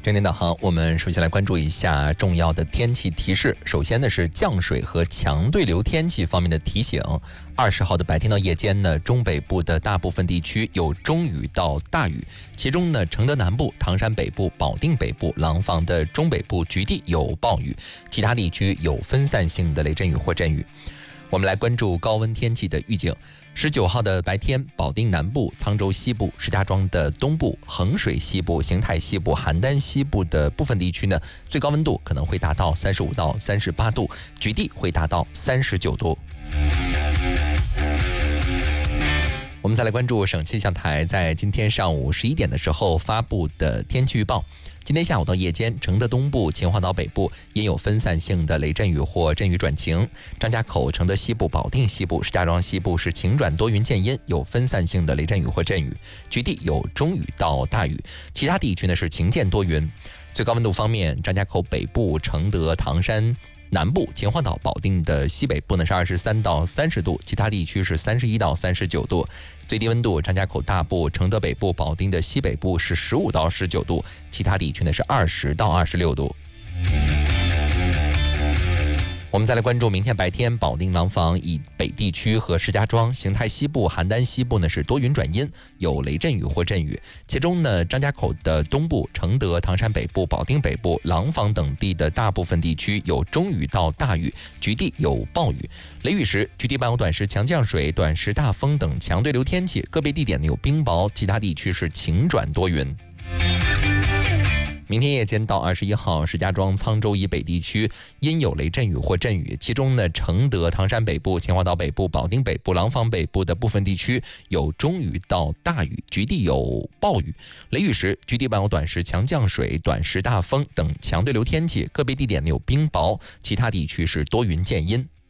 正点导航，我们首先来关注一下重要的天气提示。首先呢是降水和强对流天气方面的提醒。20号的白天到夜间呢，中北部的大部分地区有中雨到大雨，其中呢承德南部、唐山北部、保定北部、廊坊的中北部局地有暴雨，其他地区有分散性的雷阵雨或阵雨。我们来关注高温天气的预警。19号的白天，保定南部、沧州西部、石家庄的东部、衡水西部、邢台西部、邯郸西部的部分地区呢，最高温度可能会达到35到38度，局地会达到39度。我们再来关注省气象台在今天上午11点的时候发布的天气预报。今天下午到夜间，承德东部、秦皇岛北部因有分散性的雷阵雨或阵雨转晴；张家口、承德西部、保定西部、石家庄西部是晴转多云见阴，有分散性的雷阵雨或阵雨，局地有中雨到大雨；其他地区呢是晴见多云。最高温度方面，张家口北部、承德、唐山南部、秦皇岛、保定的西北部呢是23到30度，其他地区是31到39度。最低温度，张家口大部、承德北部、保定的西北部是15到19度，其他地区呢是20到26度。我们再来关注明天白天，保定、廊坊以北地区和石家庄、邢台西部、邯郸西部呢是多云转阴，有雷阵雨或阵雨。其中呢，张家口的东部、承德、唐山北部、保定北部、廊坊等地的大部分地区有中雨到大雨，局地有暴雨。雷雨时，局地伴有短时强降水、短时大风等强对流天气，个别地点有冰雹，其他地区是晴转多云。明天夜间到21号，石家庄、沧州以北地区因有雷阵雨或阵雨，其中呢，承德、唐山北部、秦皇岛北部、保定北部、廊坊北部的部分地区有中雨到大雨，局地有暴雨。雷雨时，局地伴有短时强降水、短时大风等强对流天气，个别地点有冰雹，其他地区是多云见阴。